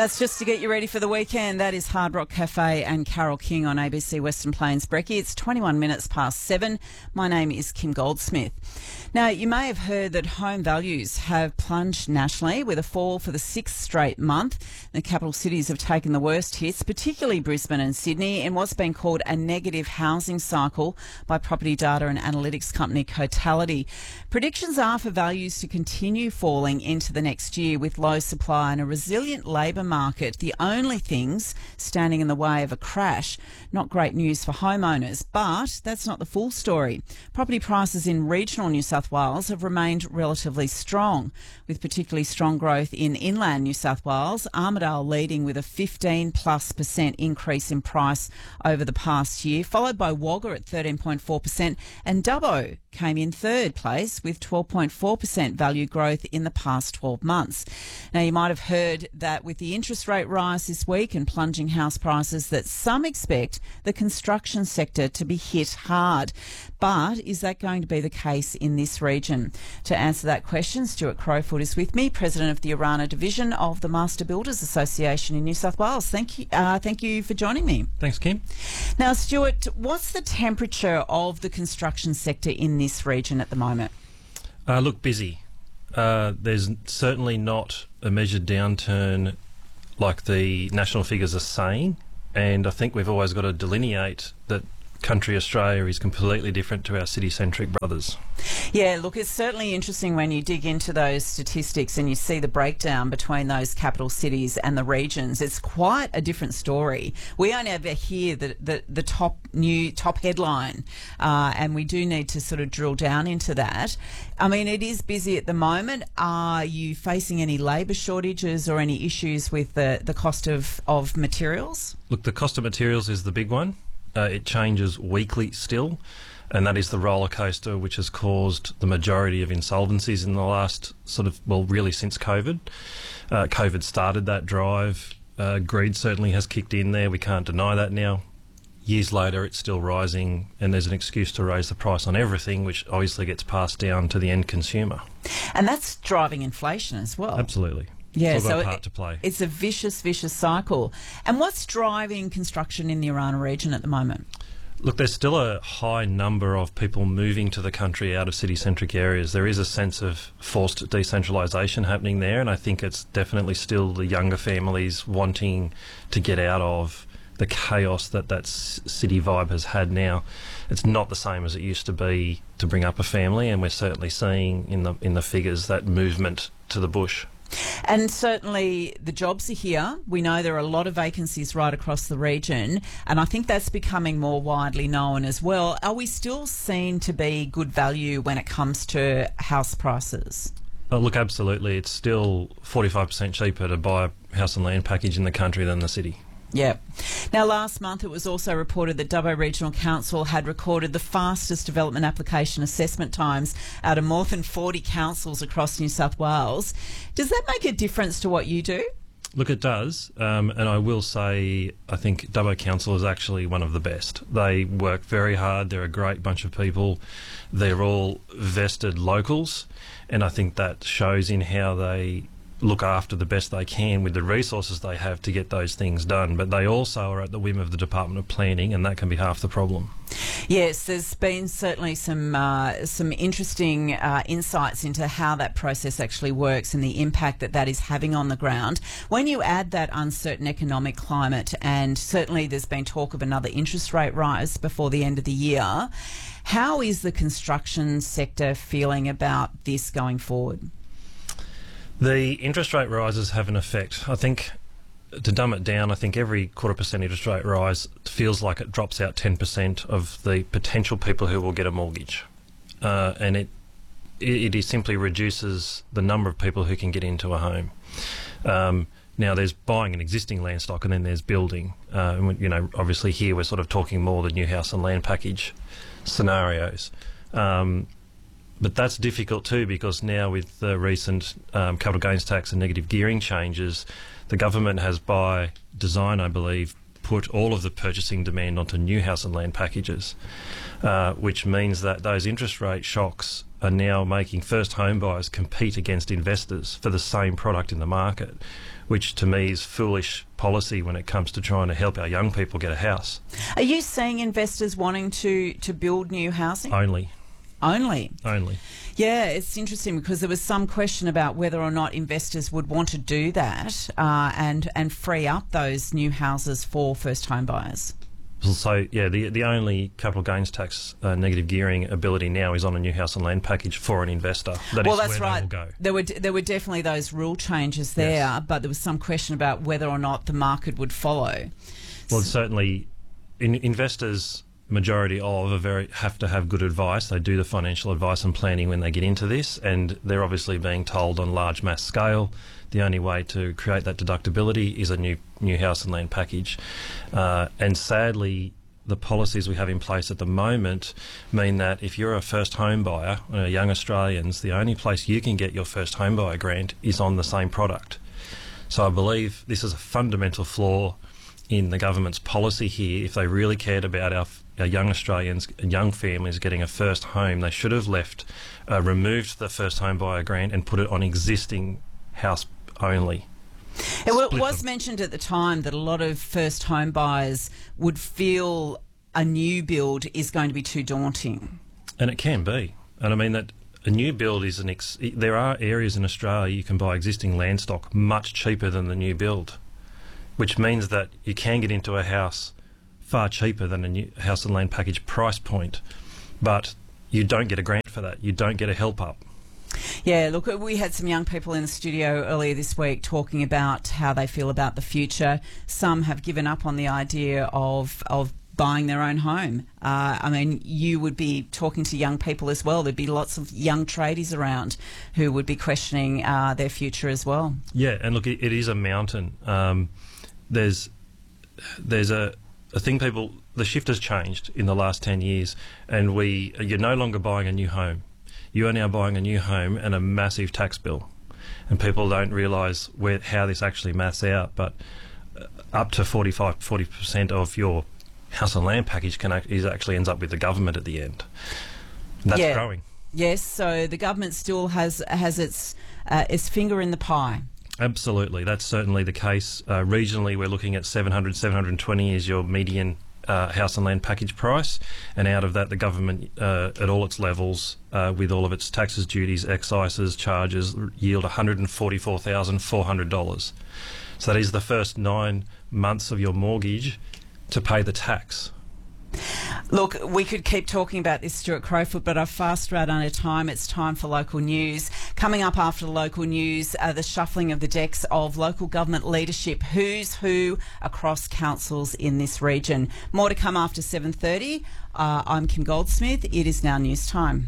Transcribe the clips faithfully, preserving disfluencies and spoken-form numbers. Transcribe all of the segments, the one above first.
That's just to get you ready for the weekend. That is Hard Rock Cafe and Carole King on A B C Western Plains Brekkie. It's twenty-one minutes past seven. My name is Kim Goldsmith. Now, you may have heard that home values have plunged nationally with a fall for the sixth straight month. The capital cities have taken the worst hits, particularly Brisbane and Sydney, in what's been called a negative housing cycle by property data and analytics company Cotality. Predictions are for values to continue falling into the next year with low supply and a resilient labour market, the only things standing in the way of a crash. Not great news for homeowners, but that's not the full story. Property prices in regional New South Wales have remained relatively strong, with particularly strong growth in inland New South Wales, Armidale leading with a fifteen plus percent increase in price over the past year, followed by Wagga at thirteen point four percent, and Dubbo came in third place with twelve point four percent value growth in the past twelve months. Now, you might have heard that with the interest rate rise this week and plunging house prices, that some expect the construction sector to be hit hard. But is that going to be the case in this region? To answer that question, Stuart Crowfoot is with me, President of the Orana Division of the Master Builders Association in New South Wales. Thank you, uh, thank you for joining me. Thanks, Kim. Now, Stuart, what's the temperature of the construction sector in this region at the moment? Uh, look, busy. Uh, there's certainly not a measured downturn like the national figures are saying, and I think we've always got to delineate that country Australia is completely different to our city-centric brothers. Yeah, look, it's certainly interesting when you dig into those statistics and you see the breakdown between those capital cities and the regions. It's quite a different story. We only ever hear the, the, the top new top headline, uh, and we do need to sort of drill down into that. I mean, it is busy at the moment. Are you facing any labour shortages or any issues with the, the cost of, of materials? Look, the cost of materials is the big one. Uh, it changes weekly still, and that is the roller coaster which has caused the majority of insolvencies in the last sort of, well, really since COVID. Uh, COVID started that drive. Uh, greed certainly has kicked in there. We can't deny that now. Years later, it's still rising, and there's an excuse to raise the price on everything, which obviously gets passed down to the end consumer. And that's driving inflation as well. Absolutely. Yeah, it's all got so a part it, to play. It's a vicious, vicious cycle. And what's driving construction in the Orana region at the moment? Look, there's still a high number of people moving to the country out of city-centric areas. There is a sense of forced decentralisation happening there, and I think it's definitely still the younger families wanting to get out of the chaos that that city vibe has had now. It's not the same as it used to be to bring up a family, and we're certainly seeing in the in the figures that movement to the bush. And certainly the jobs are here. We know there are a lot of vacancies right across the region, and I think that's becoming more widely known as well. Are we still seen to be good value when it comes to house prices? Oh, look, absolutely. It's still forty-five percent cheaper to buy a house and land package in the country than the city. Yeah. Now, last month it was also reported that Dubbo Regional Council had recorded the fastest development application assessment times out of more than forty councils across New South Wales. Does that make a difference to what you do? Look, it does, um, and I will say I think Dubbo Council is actually one of the best. They work very hard. They're a great bunch of people. They're all vested locals, and I think that shows in how they look after the best they can with the resources they have to get those things done. But they also are at the whim of the Department of Planning, and that can be half the problem. Yes, there's been certainly some uh, some interesting uh, insights into how that process actually works and the impact that that is having on the ground. When you add that uncertain economic climate, and certainly there's been talk of another interest rate rise before the end of the year, how is the construction sector feeling about this going forward? The interest rate rises have an effect. I think, to dumb it down, I think every quarter percent interest rate rise feels like it drops out ten percent of the potential people who will get a mortgage. Uh, and it, it it simply reduces the number of people who can get into a home. Um, now, there's buying an existing land stock, and then there's building. Uh, and, you know, obviously here we're sort of talking more the new house and land package scenarios. Um, But that's difficult too, because now with the recent um, capital gains tax and negative gearing changes, the government has by design, I believe, put all of the purchasing demand onto new house and land packages, uh, which means that those interest rate shocks are now making first home buyers compete against investors for the same product in the market, which to me is foolish policy when it comes to trying to help our young people get a house. Are you seeing investors wanting to, to build new housing? Only. Only? Only. Yeah, it's interesting because there was some question about whether or not investors would want to do that uh, and, and free up those new houses for first home buyers. So, yeah, the the only capital gains tax uh, negative gearing ability now is on a new house and land package for an investor. That well, is that's where right. they will go. There were there were definitely those rule changes there, yes. But there was some question about whether or not the market would follow. Well, certainly, in, investors, majority of, are very have to have good advice. They do the financial advice and planning when they get into this, and they're obviously being told on large mass scale the only way to create that deductibility is a new new house and land package. Uh, and sadly, the policies we have in place at the moment mean that if you're a first home buyer, uh, young Australians, the only place you can get your first home buyer grant is on the same product. So I believe this is a fundamental flaw in the government's policy here. If they really cared about our, our young Australians and young families getting a first home, they should have left, uh, removed the first home buyer grant and put it on existing house only. It was mentioned at the time that a lot of first home buyers would feel a new build is going to be too daunting. And it can be. And I mean that a new build is an... Ex- there are areas in Australia you can buy existing land stock much cheaper than the new build, which means that you can get into a house far cheaper than a new house and land package price point, but you don't get a grant for that. You don't get a help up. Yeah, look, we had some young people in the studio earlier this week talking about how they feel about the future. Some have given up on the idea of of buying their own home. Uh, I mean, you would be talking to young people as well. There'd be lots of young tradies around who would be questioning uh, their future as well. Yeah, and look, it, it is a mountain. Um, there's there's a, a thing people... The shift has changed in the last ten years, and we you're no longer buying a new home. You are now buying a new home and a massive tax bill, and people don't realise where how this actually maths out. But up to forty-five, forty percent of your house and land package can act, is actually ends up with the government at the end. And that's yeah. growing. Yes, so the government still has has its uh, its finger in the pie. Absolutely, that's certainly the case. Uh, regionally, we're looking at seven hundred, seven hundred twenty is your median Uh, house and land package price, and out of that the government uh, at all its levels uh, with all of its taxes, duties, excises, charges yield one hundred forty-four thousand four hundred dollars. So that is the first nine months of your mortgage to pay the tax. Look, we could keep talking about this, Stuart Crowfoot, but I've fast run out of time. It's time for local news. Coming up after the local news, uh, the shuffling of the decks of local government leadership. Who's who across councils in this region? More to come after seven thirty. Uh, I'm Kim Goldsmith. It is now news time.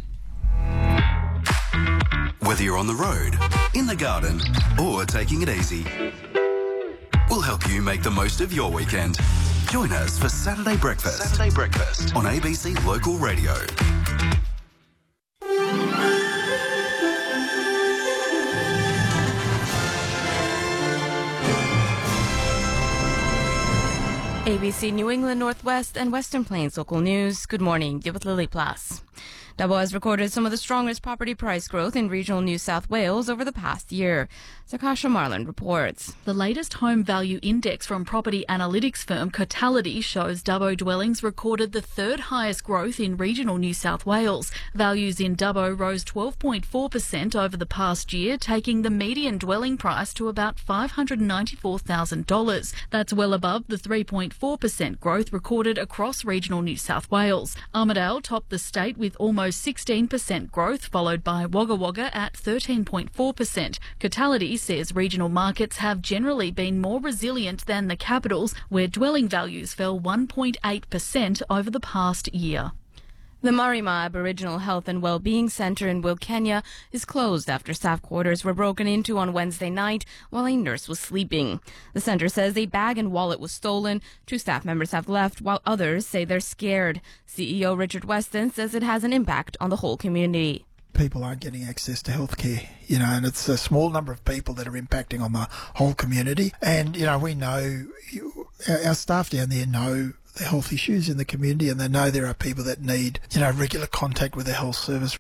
Whether you're on the road, in the garden, or taking it easy, we'll help you make the most of your weekend. Join us for Saturday Breakfast. Saturday Breakfast on A B C Local Radio. A B C New England, Northwest and Western Plains local news. Good morning. You're with Lily Plass. Dubbo has recorded some of the strongest property price growth in regional New South Wales over the past year. Zakasha Marlin reports. The latest home value index from property analytics firm Cotality shows Dubbo dwellings recorded the third highest growth in regional New South Wales. Values in Dubbo rose twelve point four percent over the past year, taking the median dwelling price to about five hundred ninety-four thousand dollars. That's well above the three point four percent growth recorded across regional New South Wales. Armidale topped the state with almost sixteen percent growth, followed by Wagga Wagga at thirteen point four percent. Cotality says regional markets have generally been more resilient than the capitals, where dwelling values fell one point eight percent over the past year. The Marima Aboriginal Health and Wellbeing Centre in Wilkenya is closed after staff quarters were broken into on Wednesday night while a nurse was sleeping. The centre says a bag and wallet was stolen. Two staff members have left, while others say they're scared. C E O Richard Weston says it has an impact on the whole community. People aren't getting access to healthcare, you know, and it's a small number of people that are impacting on the whole community. And, you know, we know our, our staff down there know the health issues in the community, and they know there are people that need, you know, regular contact with the health service.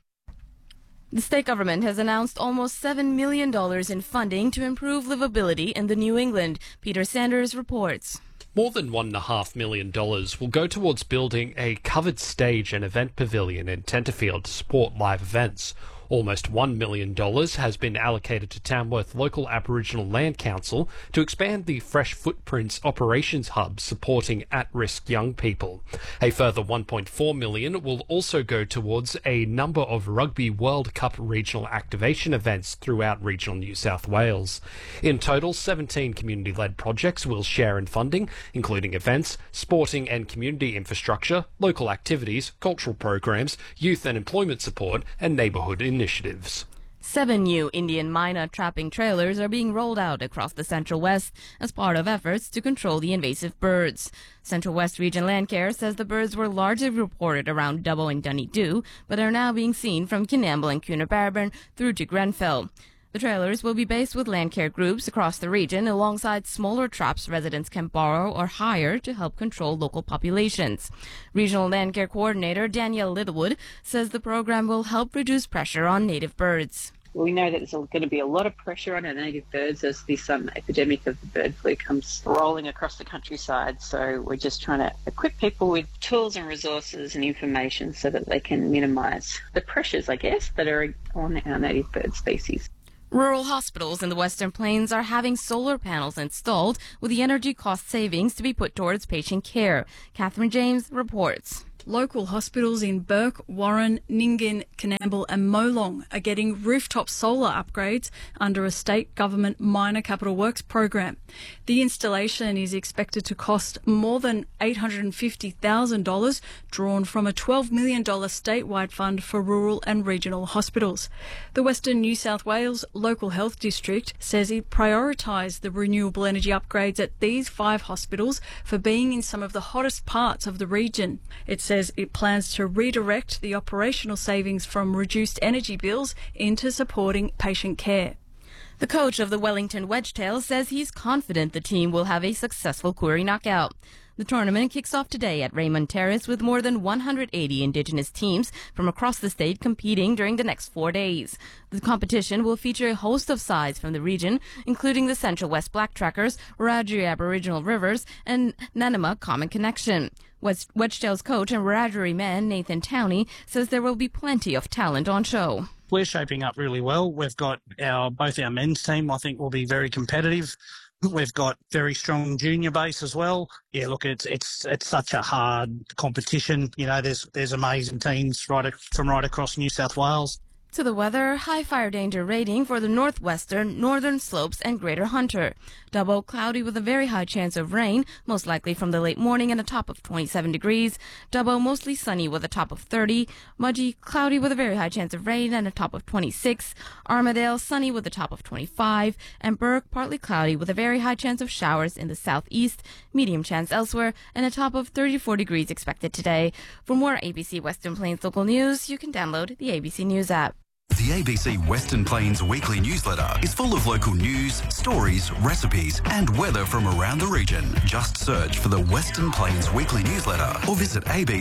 The state government has announced almost seven million dollars in funding to improve livability in the New England. Peter Sanders reports. More than one point five million dollars will go towards building a covered stage and event pavilion in Tenterfield to support live events. Almost one million dollars has been allocated to Tamworth Local Aboriginal Land Council to expand the Fresh Footprints Operations Hub supporting at-risk young people. A further one point four million dollars will also go towards a number of Rugby World Cup regional activation events throughout regional New South Wales. In total, seventeen community-led projects will share in funding, including events, sporting and community infrastructure, local activities, cultural programs, youth and employment support, and neighbourhood initiatives. Seven new Indian myna trapping trailers are being rolled out across the Central West as part of efforts to control the invasive birds. Central West Region Landcare says the birds were largely reported around Dubbo and Dunedoo, but are now being seen from Kinamble and Coonabarabran through to Grenfell. The trailers will be based with Landcare groups across the region alongside smaller traps residents can borrow or hire to help control local populations. Regional Landcare Coordinator Danielle Littlewood says the program will help reduce pressure on native birds. We know that there's going to be a lot of pressure on our native birds as this um, epidemic of the bird flu comes rolling across the countryside. So we're just trying to equip people with tools and resources and information so that they can minimise the pressures, I guess, that are on our native bird species. Rural hospitals in the Western Plains are having solar panels installed with the energy cost savings to be put towards patient care. Catherine James reports. Local hospitals in Burke, Warren, Nyngan, Kinamble and Molong are getting rooftop solar upgrades under a state government minor capital works program. The installation is expected to cost more than eight hundred fifty thousand dollars, drawn from a twelve million dollars statewide fund for rural and regional hospitals. The Western New South Wales Local Health District says it prioritised the renewable energy upgrades at these five hospitals for being in some of the hottest parts of the region. It says it plans to redirect the operational savings from reduced energy bills into supporting patient care. The coach of the Wellington Wedgetails says he's confident the team will have a successful Koori knockout. The tournament kicks off today at Raymond Terrace with more than one hundred eighty Indigenous teams from across the state competing during the next four days. The competition will feature a host of sides from the region, including the Central West Black Trackers, Wiradjuri Aboriginal Rivers, and Nanima Common Connection. Wedgetails coach and Wiradjuri man Nathan Towney says there will be plenty of talent on show. We're shaping up really well. We've got our both our men's team, I think, will be very competitive. We've got very strong junior base as well. Yeah, look, it's it's it's such a hard competition. You know, there's there's amazing teams right from right across New South Wales. To the weather, high fire danger rating for the northwestern, northern slopes and Greater Hunter. Dubbo cloudy with a very high chance of rain, most likely from the late morning and a top of twenty-seven degrees. Dubbo mostly sunny with a top of thirty. Mudgee cloudy with a very high chance of rain and a top of twenty-six. Armidale sunny with a top of twenty-five. And Burke partly cloudy with a very high chance of showers in the southeast, medium chance elsewhere, and a top of thirty-four degrees expected today. For more A B C Western Plains local news, you can download the A B C News app. The A B C Western Plains weekly newsletter is full of local news, stories, recipes and weather from around the region. Just search for the Western Plains weekly newsletter or visit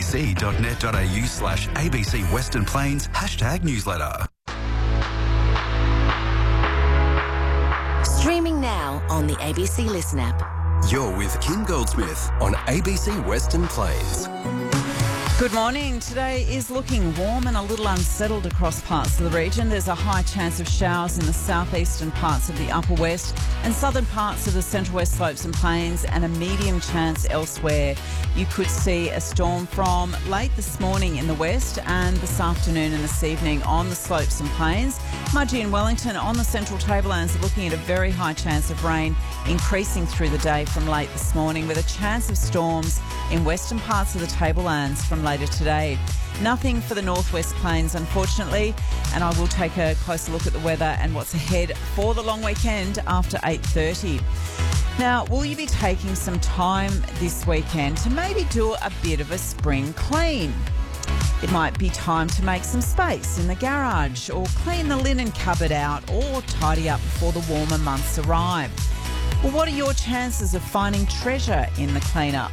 abc.net.au slash ABC Western Plains hashtag newsletter. Streaming now on the A B C Listen app. You're with Kim Goldsmith on A B C Western Plains. Good morning. Today is looking warm and a little unsettled across parts of the region. There's a high chance of showers in the southeastern parts of the upper west and southern parts of the central west slopes and plains, and a medium chance elsewhere. You could see a storm from late this morning in the west and this afternoon and this evening on the slopes and plains. Mudgee and Wellington on the central tablelands are looking at a very high chance of rain increasing through the day from late this morning, with a chance of storms in western parts of the tablelands from later today. Nothing for the northwest plains, unfortunately, and I will take a closer look at the weather and what's ahead for the long weekend after eight thirty. Now, will you be taking some time this weekend to maybe do a bit of a spring clean? It might be time to make some space in the garage, or clean the linen cupboard out, or tidy up before the warmer months arrive. Well, what are your chances of finding treasure in the cleanup?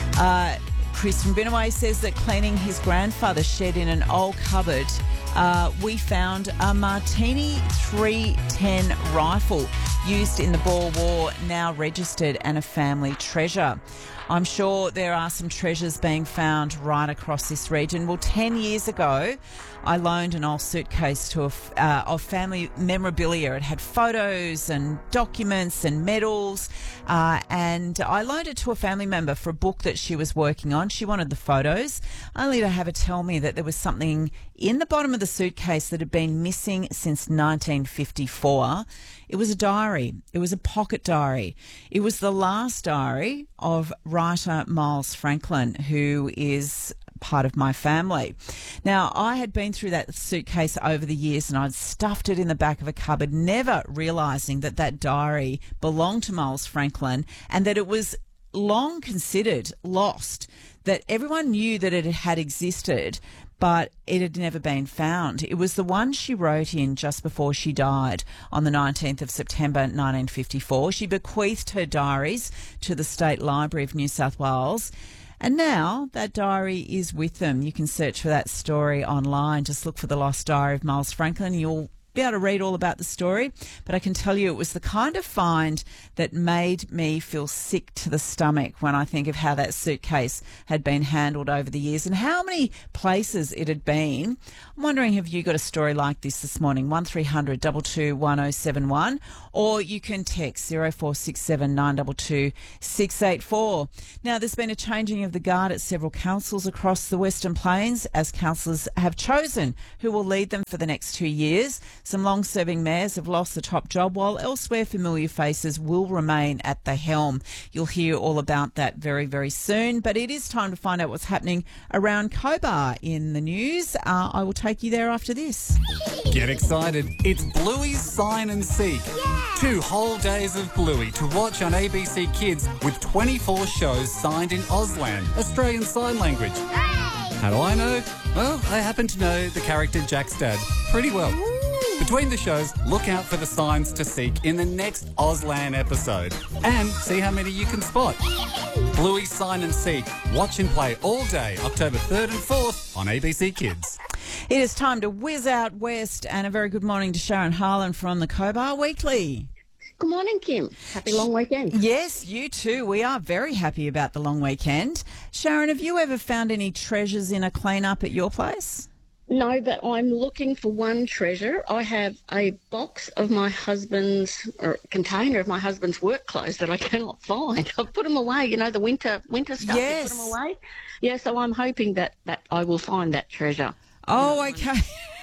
Uh, Chris from Binaway says that cleaning his grandfather's shed in an old cupboard, uh, we found a Martini three ten rifle used in the Boer War, now registered and a family treasure. I'm sure there are some treasures being found right across this region. Well, ten years ago, I loaned an old suitcase to a, uh, of family memorabilia. It had photos and documents and medals, uh, and I loaned it to a family member for a book that she was working on. She wanted the photos, only to have her tell me that there was something in the bottom of the suitcase that had been missing since nineteen fifty-four. It was a diary. It was a pocket diary. It was the last diary of writer Miles Franklin, who is part of my family. Now, I had been through that suitcase over the years and I'd stuffed it in the back of a cupboard, never realising that that diary belonged to Miles Franklin and that it was long considered lost, that everyone knew that it had existed, but it had never been found. It was the one she wrote in just before she died on the nineteenth of September nineteen fifty-four. She bequeathed her diaries to the State Library of New South Wales. And now that diary is with them. You can search for that story online. Just look for The Lost Diary of Miles Franklin. You'll be able to read all about the story, but I can tell you it was the kind of find that made me feel sick to the stomach when I think of how that suitcase had been handled over the years and how many places it had been. I'm wondering, have you got a story like this this morning? one three hundred two two one oh seven one, or you can text zero four six seven nine two two six eight four. Now, there's been a changing of the guard at several councils across the Western Plains as councillors have chosen who will lead them for the next two years. Some long-serving mayors have lost the top job, while elsewhere familiar faces will remain at the helm. You'll hear all about that very, very soon. But it is time to find out what's happening around Cobar in the news. Uh, I will take you there after this. Get excited. It's Bluey's Sign and Seek. Yeah. Two whole days of Bluey to watch on A B C Kids with twenty-four shows signed in Auslan, Australian Sign Language. Hey. How do I know? Well, I happen to know the character Jack's dad pretty well. Between the shows, look out for the signs to seek in the next Auslan episode and see how many you can spot. Bluey Sign and Seek. Watch and play all day, October third and fourth on A B C Kids. It is time to whiz out west, and a very good morning to Sharon Harlan from the Cobar Weekly. Good morning, Kim. Happy long weekend. Yes, you too. We are very happy about the long weekend. Sharon, have you ever found any treasures in a clean-up at your place? No, but I'm looking for one treasure. I have a box of my husband's, or container of my husband's work clothes that I cannot find. I've put them away, you know, the winter winter stuff. Yes. I put them away. Yeah, so I'm hoping that, that I will find that treasure. Oh, okay.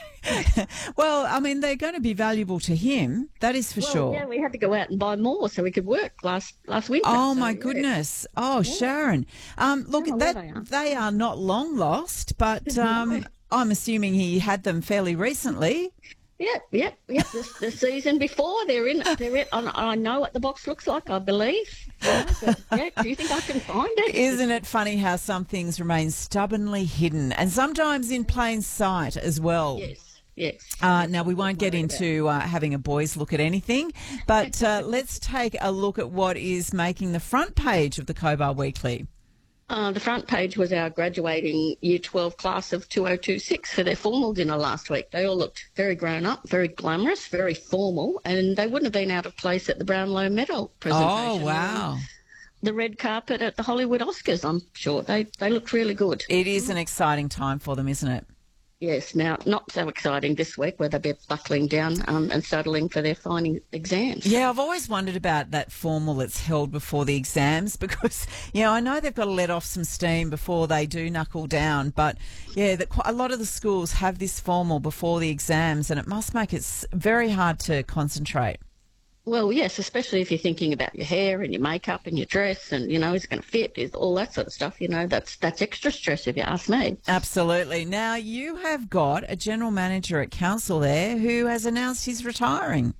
Well, I mean, they're going to be valuable to him, that is for well, sure. Yeah, we had to go out and buy more so we could work last last winter. Oh, so, my yeah. goodness. Oh, yeah. Sharon. Um, look, Oh, that they are. they are not long lost, but um, I'm assuming he had them fairly recently. Yep, yep, yep. The, the season before they're in. They're in. I, I know what the box looks like. I believe. Yeah, but, yeah. Do you think I can find it? Isn't it funny how some things remain stubbornly hidden and sometimes in plain sight as well? Yes. Yes. Uh, now, we won't get into uh, having a boys look at anything, but uh, let's take a look at what is making the front page of the Cobar Weekly. Uh, the front page was our graduating Year twelve class of two oh two six for their formal dinner last week. They all looked very grown up, very glamorous, very formal, and they wouldn't have been out of place at the Brownlow Medal presentation. Oh, wow. The red carpet at the Hollywood Oscars, I'm sure. They, they looked really good. It is an exciting time for them, isn't it? Yes, now not so exciting this week where they'll be buckling down um, and studying for their final exams. Yeah, I've always wondered about that formal that's held before the exams because, you know, I know they've got to let off some steam before they do knuckle down, but yeah, the, a lot of the schools have this formal before the exams and it must make it s- very hard to concentrate. Well, yes, especially if you're thinking about your hair and your makeup and your dress and, you know, is it going to fit, is all that sort of stuff, you know, that's that's extra stress if you ask me. Absolutely. Now, you have got a general manager at council there who has announced he's retiring.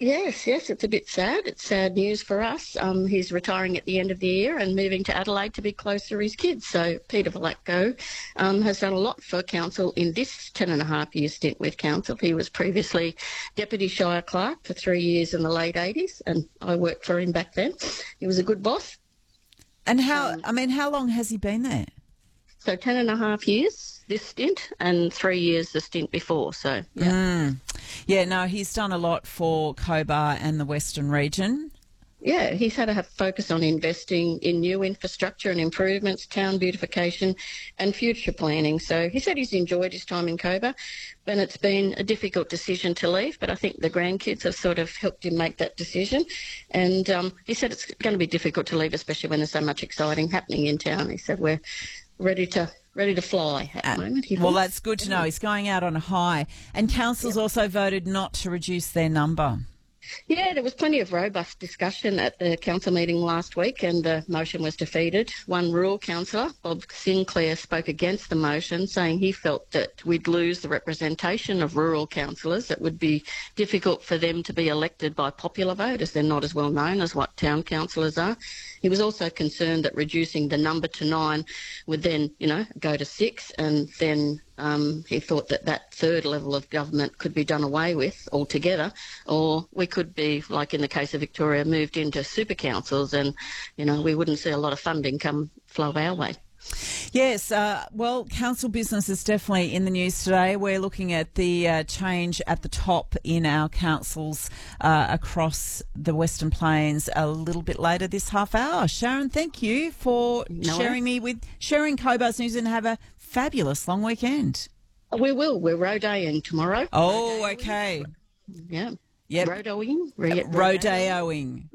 Yes, yes, it's a bit sad. It's sad news for us. Um, he's retiring at the end of the year and moving to Adelaide to be closer to his kids. So Peter Velatko um, has done a lot for council in this ten and a half year stint with council. He was previously Deputy Shire Clerk for three years in the late eighties, and I worked for him back then. He was a good boss. And how, I mean, how long has he been there? So ten and a half years, this stint, and three years the stint before. So, yeah. Mm. Yeah, no, he's done a lot for Cobar and the Western region. Yeah, he's had to have focus on investing in new infrastructure and improvements, town beautification and future planning. So he said he's enjoyed his time in Cobar, and it's been a difficult decision to leave, but I think the grandkids have sort of helped him make that decision. And um, he said it's going to be difficult to leave, especially when there's so much exciting happening in town. He said we're ready to ready to fly at the moment. He Well, thinks. that's good to know. He's going out on a high. And council's Yep. also voted not to reduce their number. Yeah, there was plenty of robust discussion at the council meeting last week, and the motion was defeated. One rural councillor, Bob Sinclair, spoke against the motion, saying he felt that we'd lose the representation of rural councillors. It would be difficult for them to be elected by popular vote, as they're not as well known as what town councillors are. He was also concerned that reducing the number to nine would then, you know, go to six, and then um, he thought that that third level of government could be done away with altogether, or we could be, like in the case of Victoria, moved into super councils, and, you know, we wouldn't see a lot of funding come flow our way. Yes, uh, well, council business is definitely in the news today. We're looking at the uh, change at the top in our councils uh, across the Western Plains a little bit later this half hour. Sharon, thank you for No sharing me with sharing Cobar's news, and have a fabulous long weekend. We will. We're rodeoing tomorrow. Oh, okay. Yeah. Yep. Rodeoing. Re- Rodeoing.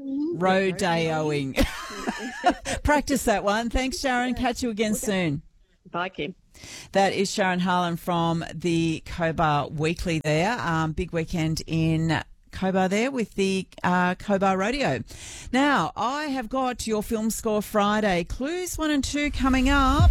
Rodeoing. Practice that one. Thanks, Sharon. Catch you again soon. Bye, Kim. That is Sharon Harlan from the Cobar Weekly there. Um, big weekend in Cobar there with the uh, Cobar Rodeo. Now, I have got your Film Score Friday. Clues one and two coming up.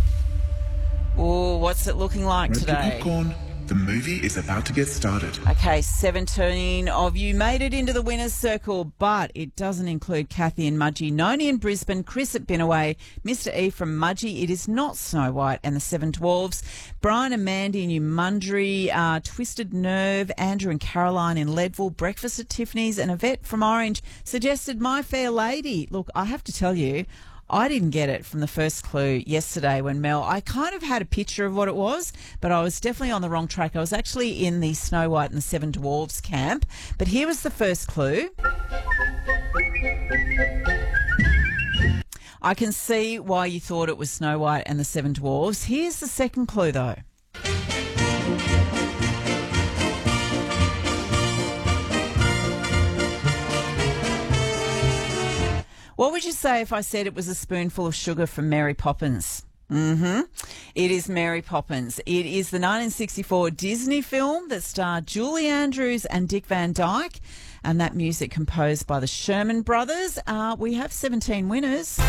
Oh, what's it looking like Grab your today? popcorn. The movie is about to get started. Okay, seventeen of you made it into the winner's circle, but it doesn't include Kathy and Mudgee, Noni in Brisbane, Chris at Binaway, Mister E from Mudgee. It is not Snow White and the Seven Dwarfs. Brian and Mandy in Umundry, uh, Twisted Nerve, Andrew and Caroline in Leadville, Breakfast at Tiffany's, and Yvette from Orange suggested My Fair Lady. Look, I have to tell you, I didn't get it from the first clue yesterday when Mel, I kind of had a picture of what it was, but I was definitely on the wrong track. I was actually in the Snow White and the Seven Dwarfs camp. But here was the first clue. I can see why you thought it was Snow White and the Seven Dwarfs. Here's the second clue, though. What would you say if I said it was a spoonful of sugar from Mary Poppins? Mm-hmm. It is Mary Poppins. It is the nineteen sixty-four Disney film that starred Julie Andrews and Dick Van Dyke, and that music composed by the Sherman Brothers. Uh, we have seventeen winners.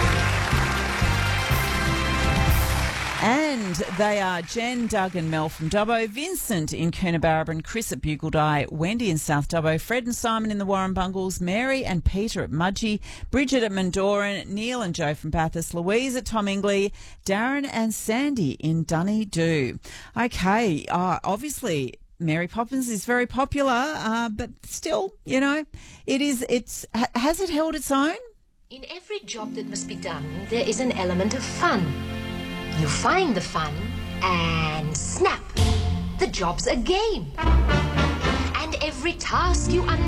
And they are Jen, Doug and Mel from Dubbo, Vincent in Coonabarabran, Chris at Bugaldie, Wendy in South Dubbo, Fred and Simon in the Warren Bungles, Mary and Peter at Mudgee, Bridget at Mendoran, Neil and Joe from Bathurst, Louise at Tom Ingley, Darren and Sandy in Dunedoo. Okay, uh, obviously Mary Poppins is very popular, uh, but still, you know, it is. It's ha- has it held its own? In every job that must be done, there is an element of fun. You find the fun and snap, the job's a game. And every task you undertake